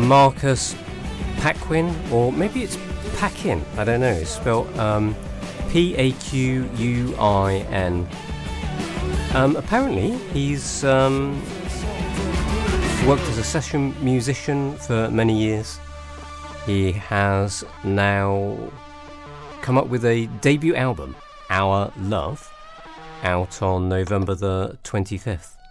Marcus Paquin, or maybe it's Paquin, I don't know, it's spelled Paquin. Apparently he's worked as a session musician for many years. He has now come up with a debut album, Our Love, out on November the 25th.